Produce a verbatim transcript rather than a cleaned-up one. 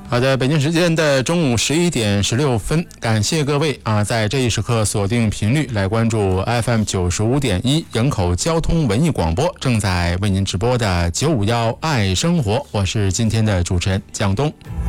好的，北京时间的中午十一点十六分，感谢各位啊，在这一时刻锁定频率来关注 F M 九十五点一营口交通文艺广播，正在为您直播的九五一爱生活，我是今天的主持人蒋东。